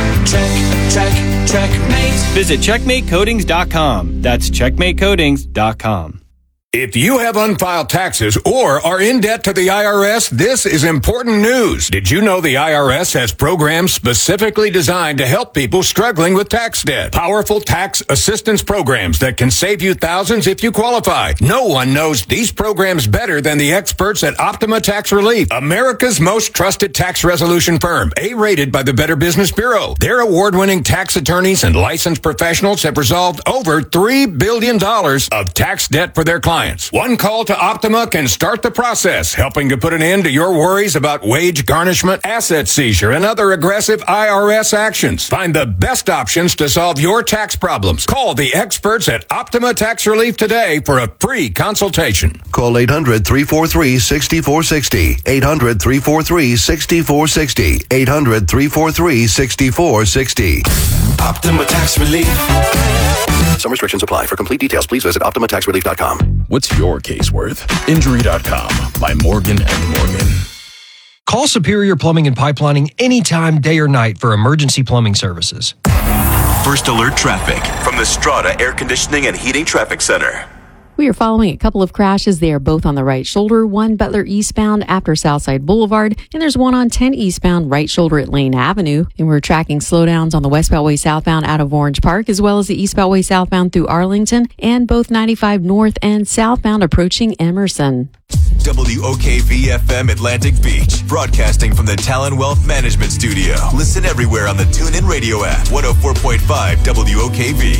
Check, check, checkmate. Visit checkmate coatings dot com. That's checkmate coatings dot com. If you have unfiled taxes or are in debt to the I R S, this is important news. Did you know the I R S has programs specifically designed to help people struggling with tax debt? Powerful tax assistance programs that can save you thousands if you qualify. No one knows these programs better than the experts at Optima Tax Relief, America's most trusted tax resolution firm, A-rated by the Better Business Bureau. Their award-winning tax attorneys and licensed professionals have resolved over three billion dollars of tax debt for their clients. One call to Optima can start the process, helping to put an end to your worries about wage garnishment, asset seizure, and other aggressive I R S actions. Find the best options to solve your tax problems. Call the experts at Optima Tax Relief today for a free consultation. Call eight hundred, three four three, six four six zero. eight hundred, three four three, six four six zero. eight hundred, three four three, six four six zero. Optima Tax Relief. Some restrictions apply. For complete details, please visit optima tax relief dot com. What's your case worth? Injury dot com by Morgan and Morgan. Call Superior Plumbing and Pipelining anytime, day or night for emergency plumbing services. First Alert Traffic from the Strata Air Conditioning and Heating Traffic Center. We are following a couple of crashes. They are both on the right shoulder, one Butler eastbound after Southside Boulevard, and there's one on ten eastbound right shoulder at Lane Avenue. And we're tracking slowdowns on the West Beltway southbound out of Orange Park, as well as the East Beltway southbound through Arlington, and both ninety-five north and southbound approaching Emerson. W O K V F M Atlantic Beach, broadcasting from the Talon Wealth Management Studio. Listen everywhere on the TuneIn Radio app. one oh four point five W O K V.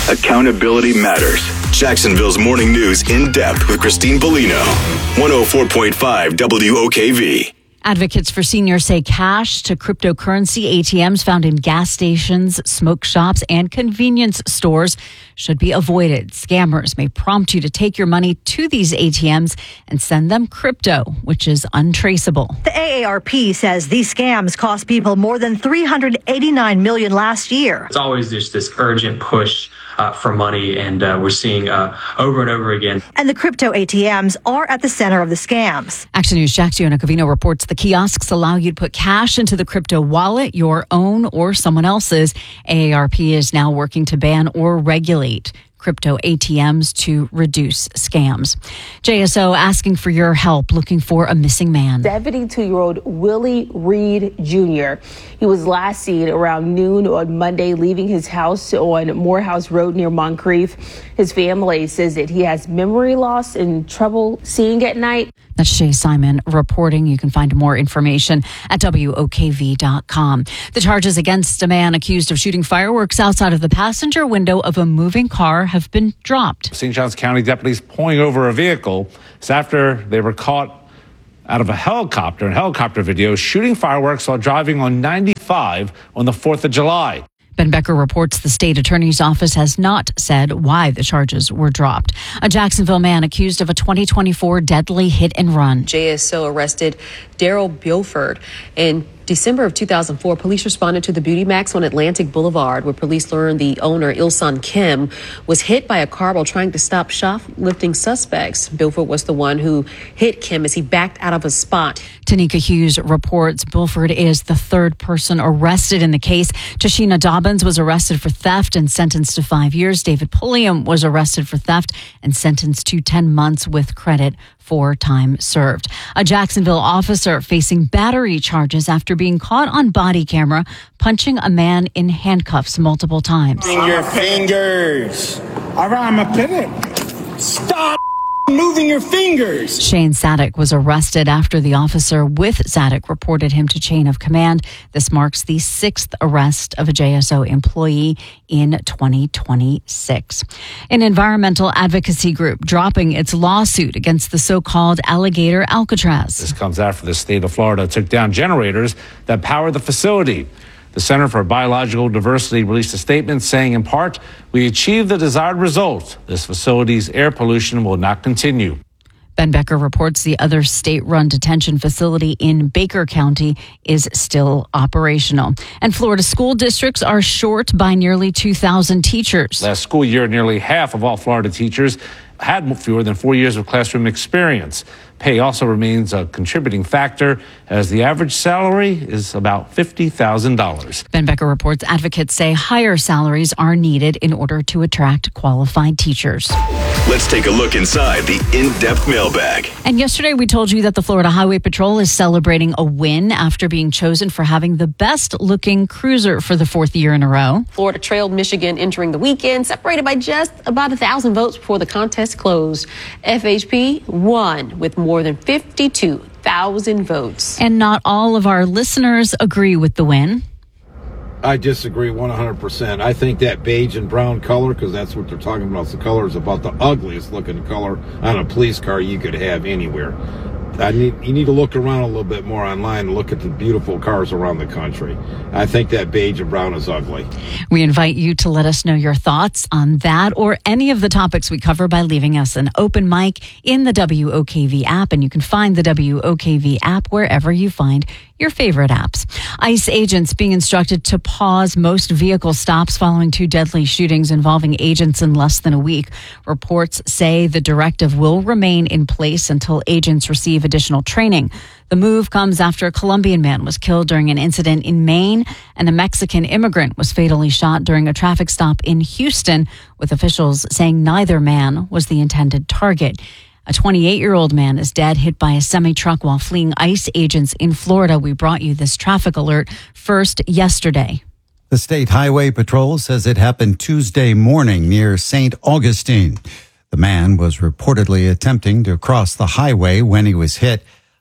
Accountability matters. Jacksonville's Morning News in depth with Christine Bellino. one oh four point five W O K V. Advocates for seniors say cash to cryptocurrency A T Ms found in gas stations, smoke shops, and convenience stores should be avoided. Scammers may prompt you to take your money to these A T Ms and send them crypto, which is untraceable. The A A R P says these scams cost people more than three hundred eighty-nine million dollars last year. It's always just this urgent push Uh, for money, and uh, we're seeing uh, over and over again. And the crypto A T Ms are at the center of the scams. Action News' Jack Giannocavino reports the kiosks allow you to put cash into the crypto wallet, your own or someone else's. A A R P is now working to ban or regulate crypto A T Ms to reduce scams. J S O asking for your help looking for a missing man. seventy-two-year-old Willie Reed Junior He was last seen around noon on Monday leaving his house on Morehouse Road near Moncrief. His family says that he has memory loss and trouble seeing at night. That's Shay Simon reporting. You can find more information at W O K V dot com. The charges against a man accused of shooting fireworks outside of the passenger window of a moving car have been dropped. Saint Johns County deputies pulling over a vehicle is after they were caught out of a helicopter, in helicopter video, shooting fireworks while driving on ninety-five on the fourth of July. Ben Becker reports the state attorney's office has not said why the charges were dropped. A Jacksonville man accused of a twenty twenty-four deadly hit and run. J S O arrested Daryl Bilford. In December of two thousand four, police responded to the Beauty Max on Atlantic Boulevard, where police learned the owner, Ilson Kim, was hit by a car while trying to stop shoplifting suspects. Bilford was the one who hit Kim as he backed out of a spot. Tanika Hughes reports Bilford is the third person arrested in the case. Tashina Dobbins was arrested for theft and sentenced to five years. David Pulliam was arrested for theft and sentenced to ten months with credit for time served. A Jacksonville officer facing battery charges after being caught on body camera punching a man in handcuffs multiple times. Moving your fingers. All right, I'm a pivot. Stop moving your fingers. Shane Sadek was arrested after the officer with Sadek reported him to chain of command. This marks the sixth arrest of a J S O employee in twenty twenty-six. An environmental advocacy group dropping its lawsuit against the so-called alligator Alcatraz. This comes after the state of Florida took down generators that power the facility. The Center for Biological Diversity released a statement saying, in part, we achieved the desired result. This facility's air pollution will not continue. Ben Becker reports the other state-run detention facility in Baker County is still operational. And Florida school districts are short by nearly two thousand teachers. Last school year, nearly half of all Florida teachers had fewer than four years of classroom experience. Pay also remains a contributing factor, as the average salary is about fifty thousand dollars. Ben Becker reports advocates say higher salaries are needed in order to attract qualified teachers. Let's take a look inside the in-depth mailbag. And yesterday we told you that the Florida Highway Patrol is celebrating a win after being chosen for having the best-looking cruiser for the fourth year in a row. Florida trailed Michigan entering the weekend, separated by just about a thousand votes before the contest closed. F H P won with more than fifty-two thousand votes. And not all of our listeners agree with the win. I disagree one hundred percent. I think that beige and brown color, because that's what they're talking about, the color is about the ugliest looking color on a police car you could have anywhere. I need you need to look around a little bit more online and look at the beautiful cars around the country. I think that beige and brown is ugly. We invite you to let us know your thoughts on that or any of the topics we cover by leaving us an open mic in the W O K V app, and you can find the W O K V app wherever you find your favorite apps. ICE agents being instructed to pause most vehicle stops following two deadly shootings involving agents in less than a week. Reports say the directive will remain in place until agents receive additional training. The move comes after a Colombian man was killed during an incident in Maine, and a Mexican immigrant was fatally shot during a traffic stop in Houston, with officials saying neither man was the intended target. A twenty-eight-year-old man is dead, hit by a semi-truck while fleeing ICE agents in Florida. We brought you this traffic alert first yesterday. The State Highway Patrol says it happened Tuesday morning near Saint Augustine. The man was reportedly attempting to cross the highway when he was hit.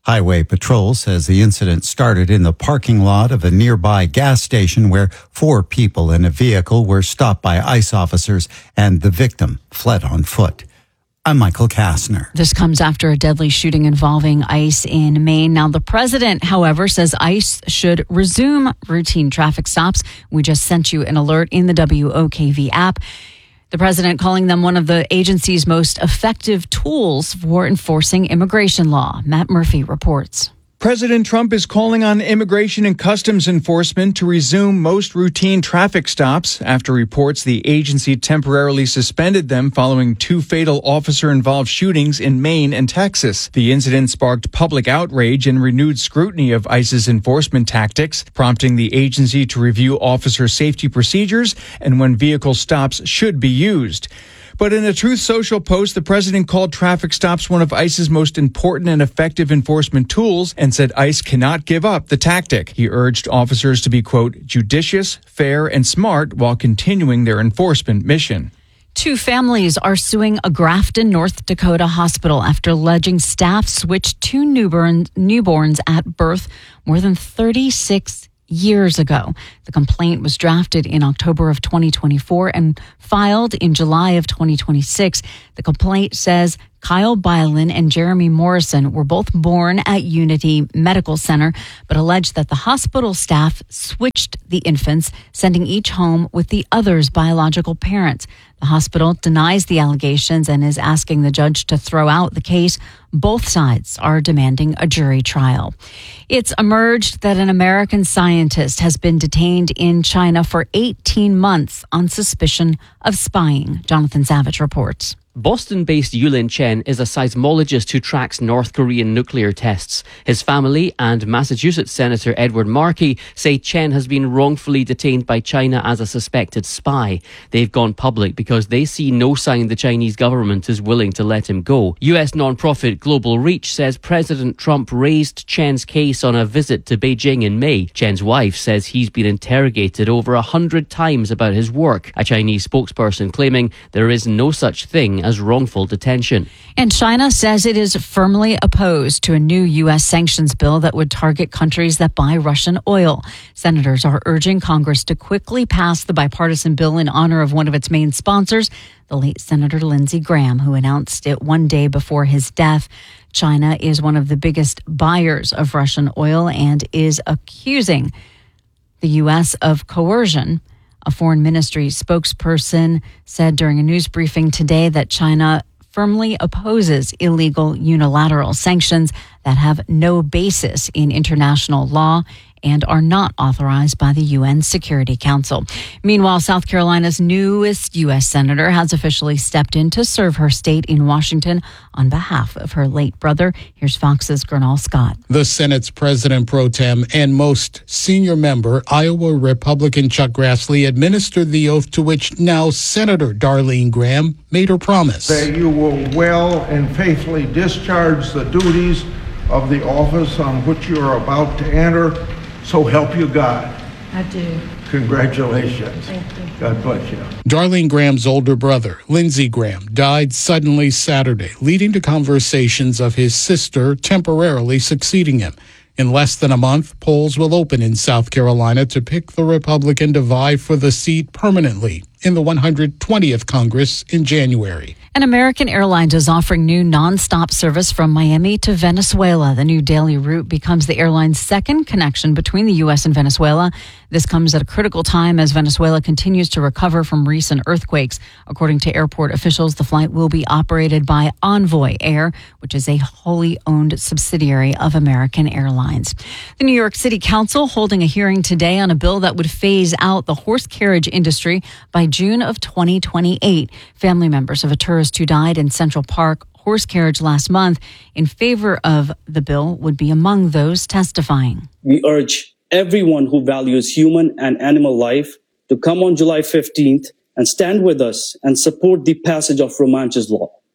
Highway Patrol says the incident started in the parking lot of a nearby gas station where four people in a vehicle were stopped by ICE officers and the victim fled on foot. I'm Michael Kastner. This comes after a deadly shooting involving ICE in Maine. Now, the president, however, says ICE should resume routine traffic stops. We just sent you an alert in the W O K V app. The president calling them one of the agency's most effective tools for enforcing immigration law. Matt Murphy reports. President Trump is calling on Immigration and Customs Enforcement to resume most routine traffic stops after reports the agency temporarily suspended them following two fatal officer-involved shootings in Maine and Texas. The incident sparked public outrage and renewed scrutiny of ICE's enforcement tactics, prompting the agency to review officer safety procedures and when vehicle stops should be used. But in a Truth Social post, the president called traffic stops one of ICE's most important and effective enforcement tools and said ICE cannot give up the tactic. He urged officers to be, quote, judicious, fair, and smart while continuing their enforcement mission. Two families are suing a Grafton, North Dakota hospital after alleging staff switched two newborn, newborns at birth more than thirty-six years ago. The complaint was drafted in October of twenty twenty-four and filed in July of twenty twenty-six. The complaint says Kyle Bylan and Jeremy Morrison were both born at Unity Medical Center, but alleged that the hospital staff switched the infants, sending each home with the other's biological parents. The hospital denies the allegations and is asking the judge to throw out the case. Both sides are demanding a jury trial. It's emerged that an American scientist has been detained in China for eighteen months on suspicion of spying. Jonathan Savage reports. Boston-based Yulin Chen is a seismologist who tracks North Korean nuclear tests. His family and Massachusetts Senator Edward Markey say Chen has been wrongfully detained by China as a suspected spy. They've gone public because they see no sign the Chinese government is willing to let him go. U S nonprofit Global Reach says President Trump raised Chen's case on a visit to Beijing in May. Chen's wife says he's been interrogated over a hundred times about his work, a Chinese spokesperson claiming there is no such thing as wrongful detention. And China says it is firmly opposed to a new U S sanctions bill that would target countries that buy Russian oil. Senators are urging Congress to quickly pass the bipartisan bill in honor of one of its main sponsors, the late Senator Lindsey Graham, who announced it one day before his death. China is one of the biggest buyers of Russian oil and is accusing the U S of coercion. A foreign ministry spokesperson said during a news briefing today that China firmly opposes illegal unilateral sanctions that have no basis in international law and are not authorized by the U N Security Council. Meanwhile, South Carolina's newest U S senator has officially stepped in to serve her state in Washington on behalf of her late brother. Here's Fox's Gernal Scott. The Senate's president pro tem and most senior member, Iowa Republican Chuck Grassley, administered the oath to which now Senator Darlene Graham made her promise. That you will well and faithfully discharge the duties of the office on which you are about to enter. So help you God. I do. Congratulations. Thank you. God bless you. Darlene Graham's older brother, Lindsey Graham, died suddenly Saturday, leading to conversations of his sister temporarily succeeding him. In less than a month, polls will open in South Carolina to pick the Republican to vie for the seat permanently in the one hundred twentieth Congress in January. And American Airlines is offering new nonstop service from Miami to Venezuela. The new daily route becomes the airline's second connection between the U S and Venezuela. This comes at a critical time as Venezuela continues to recover from recent earthquakes. According to airport officials, the flight will be operated by Envoy Air, which is a wholly owned subsidiary of American Airlines. The New York City Council holding a hearing today on a bill that would phase out the horse carriage industry by June of twenty twenty-eight. Family members of a tourist who died in Central Park horse carriage last month in favor of the bill would be among those testifying. We urge everyone who values human and animal life to come on July fifteenth and stand with us and support the passage of Romanches Law.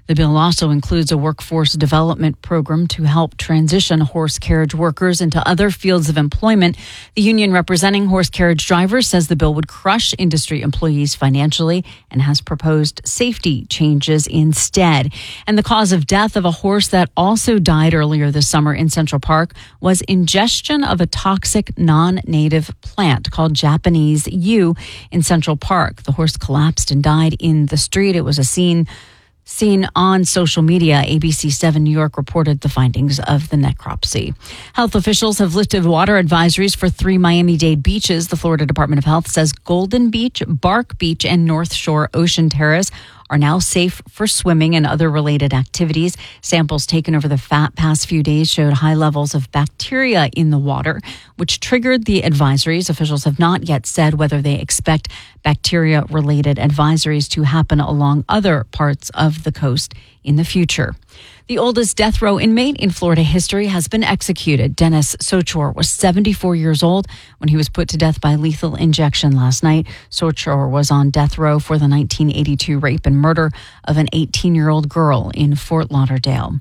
The bill also includes a workforce development program to help transition horse carriage workers into other fields of employment. The union representing horse carriage drivers says the bill would crush industry employees financially and has proposed safety changes instead. And the cause of death of a horse that also died earlier this summer in Central Park was ingestion of a toxic non-native plant called Japanese yew in Central Park. The horse collapsed and died in the street. It was a scene seen on social media. A B C seven New York reported the findings of the necropsy. Health officials have lifted water advisories for three Miami-Dade beaches. The Florida Department of Health says Golden Beach, Bark Beach, and North Shore Ocean Terrace are now safe for swimming and other related activities. Samples taken over the fat past few days showed high levels of bacteria in the water, which triggered the advisories. Officials have not yet said whether they expect bacteria-related advisories to happen along other parts of the coast in the future. The oldest death row inmate in Florida history has been executed. Dennis Sochor was seventy-four years old when he was put to death by lethal injection last night. Sochor was on death row for the nineteen eighty-two rape and murder of an eighteen-year-old girl in Fort Lauderdale.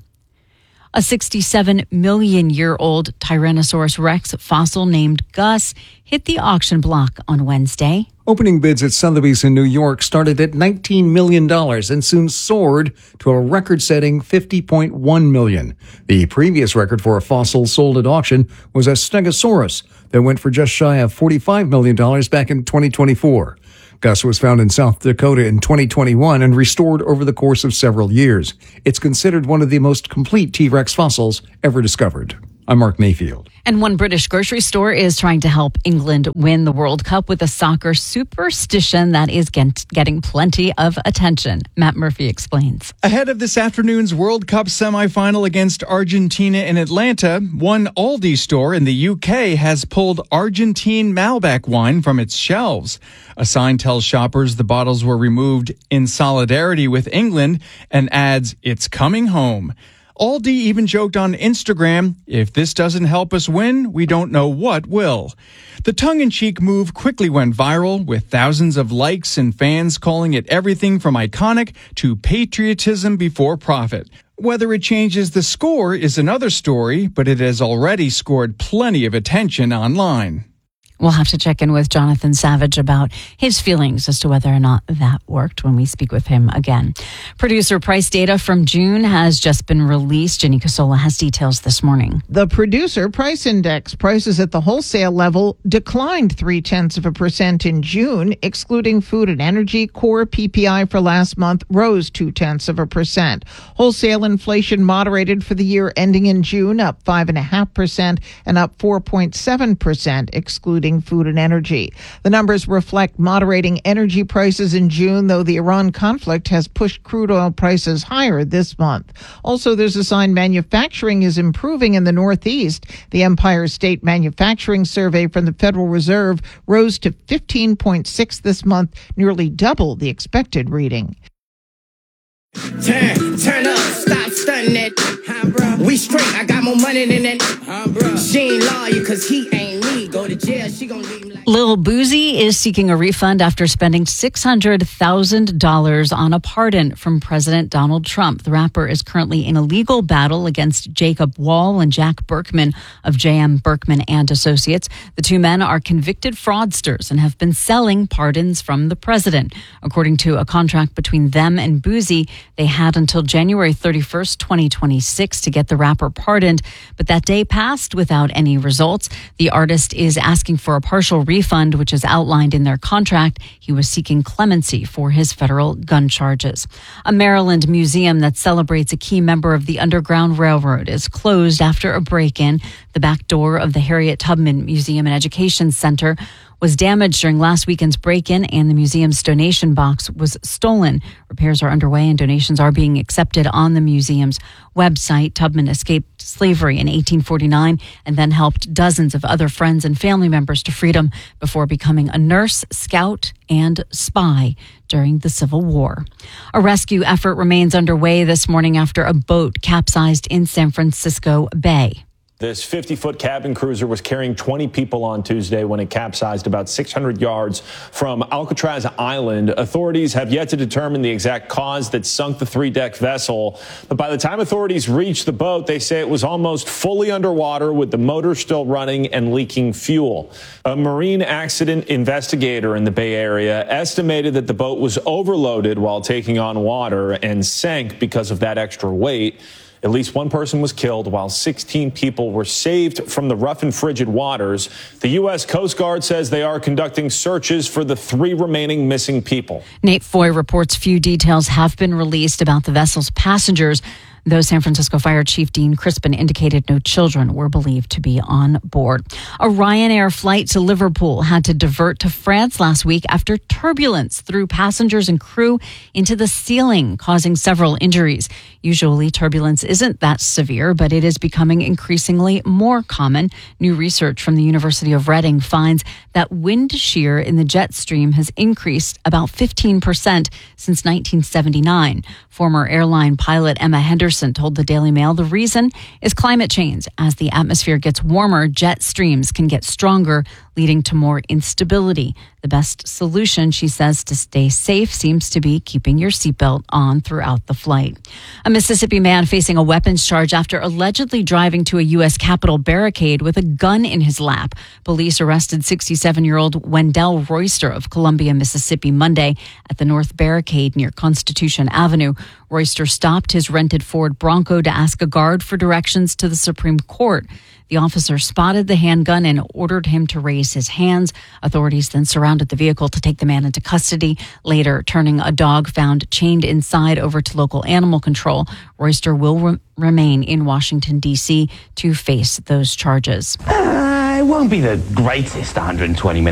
A sixty-seven million year old Tyrannosaurus Rex fossil named Gus hit the auction block on Wednesday. Opening bids at Sotheby's in New York started at nineteen million dollars and soon soared to a record-setting fifty point one million dollars. The previous record for a fossil sold at auction was a Stegosaurus that went for just shy of forty-five million dollars back in twenty twenty-four. Gus was found in South Dakota in twenty twenty-one and restored over the course of several years. It's considered one of the most complete T-Rex fossils ever discovered. I'm Mark Mayfield. And one British grocery store is trying to help England win the World Cup with a soccer superstition that is get, getting plenty of attention. Matt Murphy explains. Ahead of this afternoon's World Cup semifinal against Argentina in Atlanta, one Aldi store in the U K has pulled Argentine Malbec wine from its shelves. A sign tells shoppers the bottles were removed in solidarity with England and adds, "It's coming home." Aldi even joked on Instagram, "If this doesn't help us win, we don't know what will." The tongue-in-cheek move quickly went viral, with thousands of likes and fans calling it everything from iconic to patriotism before profit. Whether it changes the score is another story, but it has already scored plenty of attention online. We'll have to check in with Jonathan Savage about his feelings as to whether or not that worked when we speak with him again. Producer price data from June has just been released. Jenny Casola has details this morning. The producer price index, prices at the wholesale level, declined three-tenths of a percent in June. Excluding food and energy, core P P I for last month rose two-tenths of a percent. Wholesale inflation moderated for the year ending in June, up five point five percent and up four point seven percent, excluding food and energy. The numbers reflect moderating energy prices in June, though the Iran conflict has pushed crude oil prices higher this month. Also, there's a sign manufacturing is improving in the Northeast. The Empire State Manufacturing Survey from the Federal Reserve rose to fifteen point six this month, nearly double the expected reading. Turn, turn up, stop stunting it. Huh, bro? We straight, I got more money than that. Huh, bro? She ain't lawyer, cause he ain't me. Go to jail, she gon' leave him like... Lil Boozy is seeking a refund after spending six hundred thousand dollars on a pardon from President Donald Trump. The rapper is currently in a legal battle against Jacob Wall and Jack Berkman of J M Berkman and Associates. The two men are convicted fraudsters and have been selling pardons from the president. According to a contract between them and Boozy, they had until January thirty-first, twenty twenty-six to get the rapper pardoned, but that day passed without any results. The artist is asking for a partial refund, which is outlined in their contract. He was seeking clemency for his federal gun charges. A Maryland museum that celebrates a key member of the Underground Railroad is closed after a break-in. The back door of the Harriet Tubman Museum and Education Center was damaged during last weekend's break-in, and the museum's donation box was stolen. Repairs are underway and donations are being accepted on the museum's website. Tubman escaped slavery in eighteen forty-nine and then helped dozens of other friends and family members to freedom before becoming a nurse, scout, and spy during the Civil War. A rescue effort remains underway this morning after a boat capsized in San Francisco Bay. This fifty-foot cabin cruiser was carrying twenty people on Tuesday when it capsized about six hundred yards from Alcatraz Island. Authorities have yet to determine the exact cause that sunk the three-deck vessel. But by the time authorities reached the boat, they say it was almost fully underwater with the motor still running and leaking fuel. A marine accident investigator in the Bay Area estimated that the boat was overloaded while taking on water and sank because of that extra weight. At least one person was killed while sixteen people were saved from the rough and frigid waters. The U S Coast Guard says they are conducting searches for the three remaining missing people. Nate Foy reports few details have been released about the vessel's passengers, though San Francisco Fire Chief Dean Crispin indicated no children were believed to be on board. A Ryanair flight to Liverpool had to divert to France last week after turbulence threw passengers and crew into the ceiling, causing several injuries. Usually, turbulence isn't that severe, but it is becoming increasingly more common. New research from the University of Reading finds that wind shear in the jet stream has increased about fifteen percent since nineteen seventy-nine. Former airline pilot Emma Henderson told the Daily Mail the reason is climate change. As the atmosphere gets warmer, jet streams can get stronger, leading to more instability. The best solution, she says, to stay safe seems to be keeping your seatbelt on throughout the flight. A Mississippi man facing a weapons charge after allegedly driving to a U S Capitol barricade with a gun in his lap. Police arrested sixty-seven-year-old Wendell Royster of Columbia, Mississippi, Monday at the North Barricade near Constitution Avenue. Royster stopped his rented Ford Bronco to ask a guard for directions to the Supreme Court. The officer spotted the handgun and ordered him to raise his hands. Authorities then surrounded the vehicle to take the man into custody, later turning a dog found chained inside over to local animal control. Royster will re- remain in Washington, D C to face those charges. Uh, it won't be the greatest one hundred twenty minutes.